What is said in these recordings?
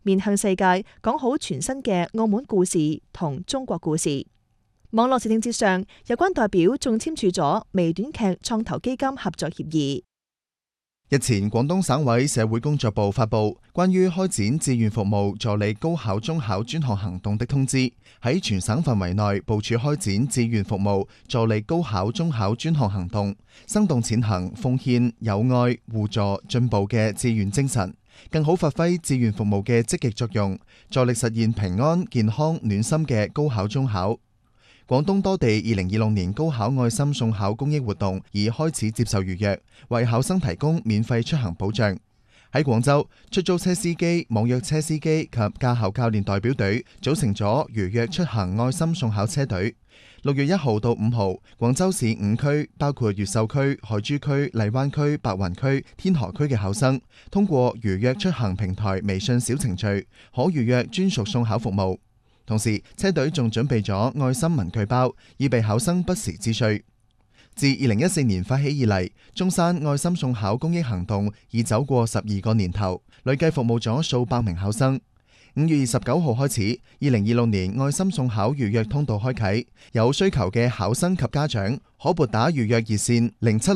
面向世界講好全新嘅澳門故事同中國故事。網絡視聽節上，有關代表仲簽署咗微短劇創投基金合作協議。 日前，廣東省委社會工作部發布關於開展志願服務助力高考中考專項行動的通知，喺全省範圍內部署開展志願服務助力高考中考專項行動，生動踐行奉獻、友愛、互助、進步嘅志願精神，更好發揮志願服務嘅積極作用，助力實現平安、健康、暖心嘅高考中考。廣東多地2026年高考愛心送考公益活動已開始接受預約，為考生提供免費出行保障。喺廣州，出租車司機、網約車司機及駕校教練代表隊組成咗如約出行愛心送考車隊。6月1號到5號，廣州市5區包括越秀區、海珠區、荔灣區、白雲區、天河區嘅考生，通過如約出行平台微信小程序，可預約專屬送考服務。同時，車隊仲準備咗愛心文具包，以備考生不時之需。自2014年發起以嚟，中山愛心送考公益行動已走過12個年頭，累計服務咗數百名考生。5月29號開始，2026年愛心送考預約通道開啟，有需求嘅考生及家長可撥打預約熱線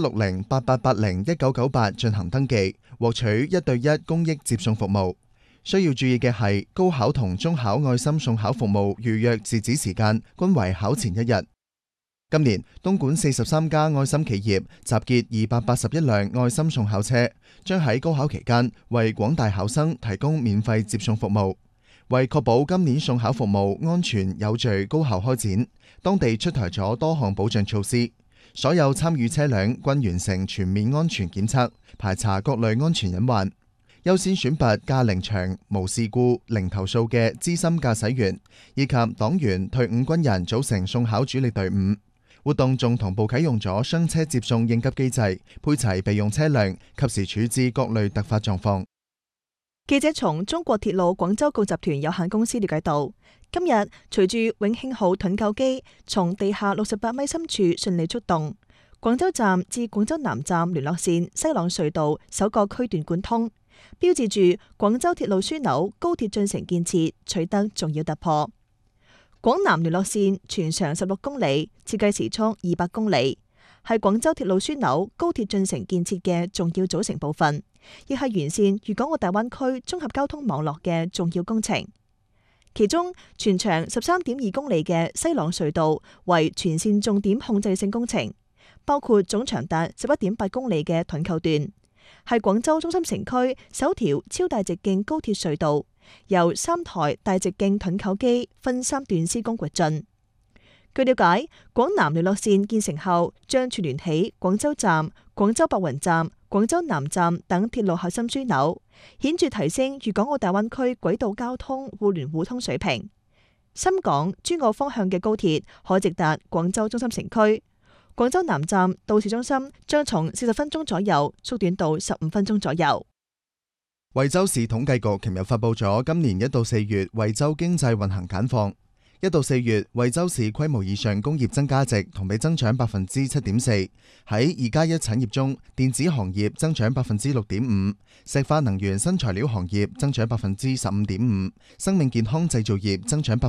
076088801998進行登記，獲取1對1公益接送服務。需要注意嘅係，高考同中考愛心送考服務預約截止時間均為考前1日。今年，東莞43家愛心企業集結281輛愛心送考車，將喺高考期間為廣大考生提供免費接送服務。為確保今年送考服務安全有序高效開展，當地出台咗多項保障措施。所有參與車輛均完成全面安全檢測，排查各類安全隱患。優先選拔駕齡長、無事故、零投訴嘅資深駕駛員，以及黨員、退伍軍人組成送考主力隊伍。活動仲同步啟用咗雙車接送應急機制，配齊備用車輛，及時處置各類突發狀況。 記者從中國鐵路廣州局集團有限公司了解到，今日隨住永慶號躉購機從地下68米深處順利出動，廣州站至廣州南站聯絡線西朗隧道首個區段貫通，標誌住廣州鐵路樞紐高鐵進程建設取得重要突破。廣南聯絡線全長16公里，設計時速200公里，係廣州鐵路樞紐高鐵進程建設嘅重要組成部分，亦係完善粵港澳大灣區綜合交通網絡嘅重要工程。其中，全長13.2公里嘅西朗隧道為全線重點控制性工程，包括總長達11.8公里嘅躉購段，係廣州中心城區首條超大直徑高鐵隧道，由3台大直徑躉購機分3段施工掘進。據了解，廣南聯絡線建成後，將串聯起廣州站、廣州白雲站、廣州南站等鐵路核心樞紐，顯著提升粵港澳大灣區軌道交通互聯互通水平。深港、珠澳方向嘅高鐵可直達廣州中心城區，廣州南站到市中心將從40分鐘左右縮短到15分鐘左右。 惠州市統計局琴日發佈咗今年1到4月惠州經濟運行簡況。1到4月，惠州市規模以上工業增加值同比增長7.4%。喺2+1產業中，電子行業增長6.5%，石化能源新材料行業增長15.5%，生命健康製造業增長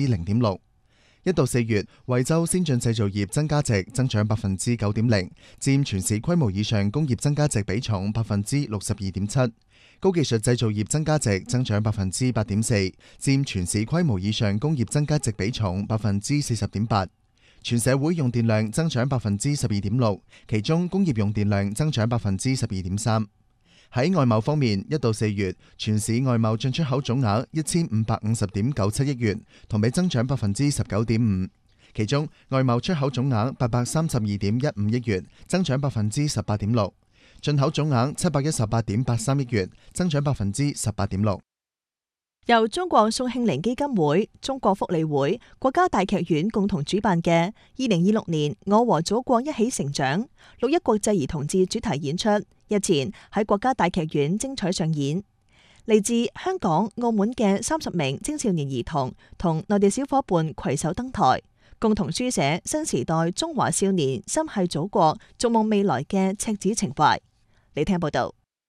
0.6%。1到4月，惠州先進製造業增加值增長9.0%，佔全市規模以上工業增加值比重62.7%。高技術製造業增加值增長8.4%，佔全市規模以上工業增加值比重40.8%。全社會用電量增長12.6%，其中工業用電量增長12.3%。喺外貿方面，1到4月，全市外貿進出口總額1550.97億元，同比增長19.5%。其中外貿出口總額832.15億元，增長18.6%。進口總額718.83億元，增長18.6%。 由中國宋慶齡基金會、中國福利會、國家大劇院共同主辦嘅2026年我和祖國一起成長6·1國際兒童節主題演出，日前喺國家大劇院精彩上演。嚟自香港、澳門嘅30名青少年兒童同內地小伙伴攜手登台，共同書寫新時代中華少年心繫祖國、逐夢未來嘅赤子情懷。你聽報道。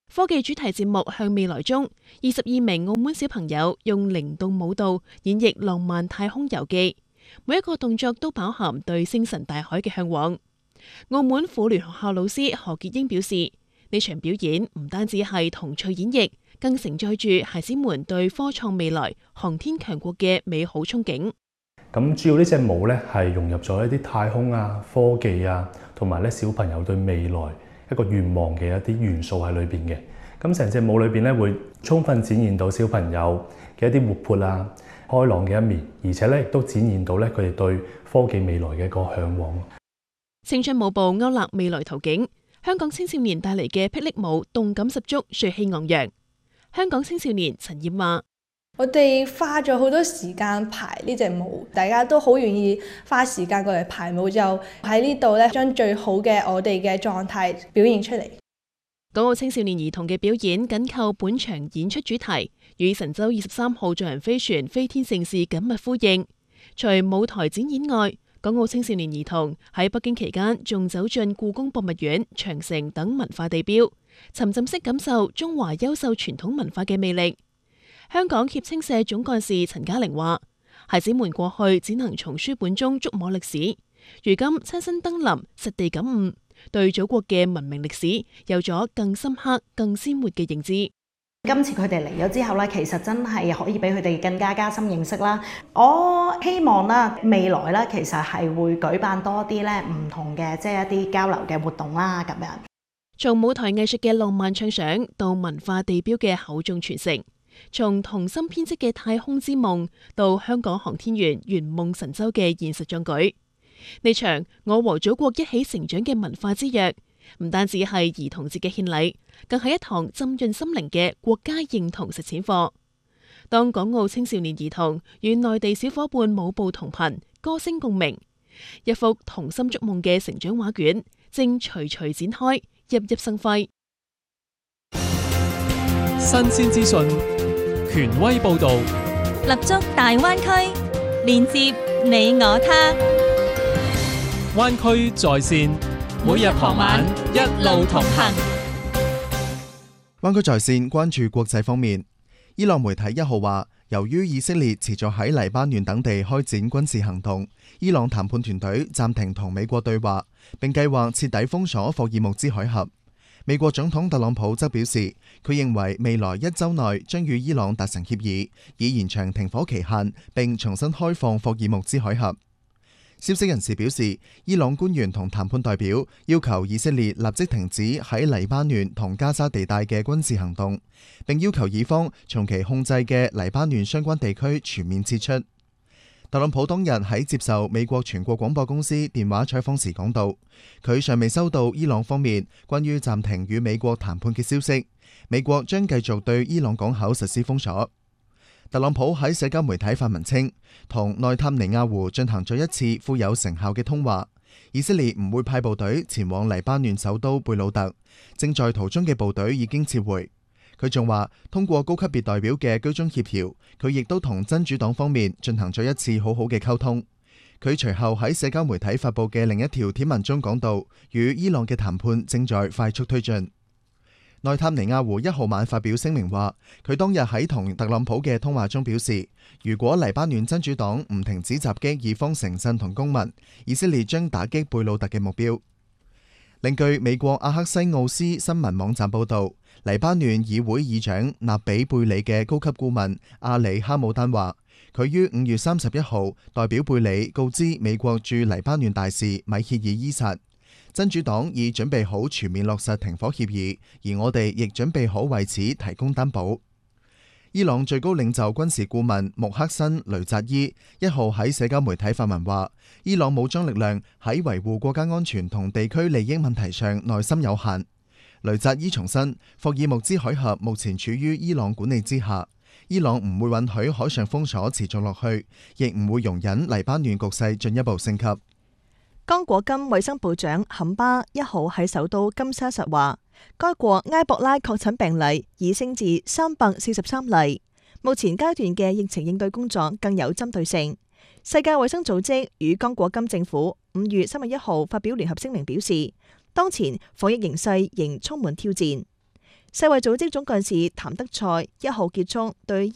科技主題節目《向未來》中，22名澳門小朋友用靈動舞蹈演繹浪漫太空遊記，每一個動作都飽含對星辰大海嘅向往。澳門婦聯學校老師何潔英表示，呢場表演唔單止係童趣演繹，更承載住孩子們對科創未來、航天強國嘅美好憧憬。 咁主要呢隻舞咧係融入咗一啲太空啊、科技啊，同埋咧小朋友對未來一個願望嘅一啲元素喺裏邊嘅。咁成隻舞裏邊咧會充分展現到小朋友嘅一啲活潑啊、開朗嘅一面，而且咧亦都展現到咧佢哋對科技未來嘅一個向往。 青春舞步勾勒未來圖景，香港青少年帶嚟嘅霹靂舞動感十足、帥氣昂揚。香港青少年陳燕話： 我哋花咗好多時間排呢隻舞，大家都好願意花時間過嚟排舞，就喺呢度咧將最好嘅我哋嘅狀態表現出嚟。 港澳青少年兒童嘅表演緊扣本場演出主題，與神舟23號載人飛船飛天盛事緊密呼應。除舞台展演外，港澳青少年兒童喺北京期間仲走進故宮博物院、長城等文化地標，沉浸式感受中華優秀傳統文化嘅魅力。香港協青社總幹事陳嘉玲話：孩子們過去只能從書本中觸摸歷史，如今親身登臨，實地感悟，對祖國嘅文明歷史有咗更深刻、更鮮活嘅認知。 今次佢哋嚟咗之後咧，其實真係可以俾佢哋更加加深認識啦。我希望啦，未來咧其實係會舉辦多啲咧唔同嘅即係一啲交流嘅活動啦，咁樣。 從舞台藝術嘅浪漫暢想到文化地標嘅厚重傳承，從童心編織嘅太空之夢到香港航天員圓夢神舟嘅現實壯舉，呢場我和祖國一起成長嘅文化之約，唔單止係兒童節嘅獻禮，更係一堂浸潤心靈嘅國家認同實踐課。當港澳青少年兒童與內地小伙伴舞步同頻，歌聲共鳴，一幅童心觸夢嘅成長畫卷正徐徐展開，熠熠生輝。 新鮮資訊，權威報導， 立足大灣區，連接你我他。 灣區在線，每日傍晚一路同行。 灣區在線關注國際方面，伊朗媒體1號話，由於以色列持續喺黎巴嫩等地開展軍事行動，伊朗談判團隊暫停同美國對話，並計劃徹底封鎖霍爾木茲海峽。美國總統特朗普則表示，佢認為未來1週內將與伊朗達成協議，以延長停火期限，並重新開放霍爾木茲海峽。消息人士表示，伊朗官員同談判代表要求以色列立即停止喺黎巴嫩同加沙地帶嘅軍事行動，並要求以方從其控制嘅黎巴嫩相關地區全面撤出。特朗普當日喺接受美國全國廣播公司電話採訪時講到，佢尚未收到伊朗方面關於暫停與美國談判嘅消息，美國將繼續對伊朗港口實施封鎖。特朗普喺社交媒體發文稱，同內塔尼亞胡進行咗一次富有成效嘅通話，以色列唔會派部隊前往黎巴嫩首都貝魯特，正在途中嘅部隊已經撤回。佢仲話，通過高級別代表嘅居中協調，佢亦都同真主黨方面進行咗一次好好嘅溝通。佢隨後喺社交媒體發布嘅另一條貼文中講到，與伊朗嘅談判正在快速推進。內塔尼亞胡1號晚發表聲明話，佢當日喺同特朗普嘅通話中表示，如果黎巴嫩真主黨唔停止襲擊以方城鎮同公民，以色列將打擊貝魯特嘅目標。另據美國阿克西奧斯新聞網站報道，黎巴嫩議會議長納比貝里嘅高級顧問阿里哈姆丹話，佢於5月31號代表貝里告知美國駐黎巴嫩大使米歇爾伊薩，真主黨已準備好全面落實停火協議，而我哋亦準備好為此提供擔保。伊朗最高領袖軍事顧問穆克辛雷扎伊1號喺社交媒體發文話，伊朗武裝力量喺維護國家安全同地區利益問題上耐心有限。雷扎伊重申，霍爾木茲海峽目前處於伊朗管理之下，伊朗唔會允許海上封鎖持續落去，亦唔會容忍黎巴嫩局勢進一步升級。 剛果金衛生部長坎巴1號喺首都金沙實話，該國埃博拉確診病例已升至343例，目前階段嘅疫情應對工作更有針對性。世界衛生組織與剛果金政府5月31號發表聯合聲明表示，當前防疫形勢仍充滿挑戰。 世衛組織總幹事譚德塞1號結束對